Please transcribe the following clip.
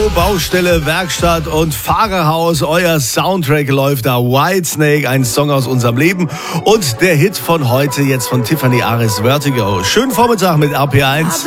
Radio, Baustelle, Werkstatt und Fahrerhaus. Euer Soundtrack läuft da. Whitesnake, ein Song aus unserem Leben. Und der Hit von heute jetzt von Tiffany Aris, Vertigo. Schönen Vormittag mit RPR1.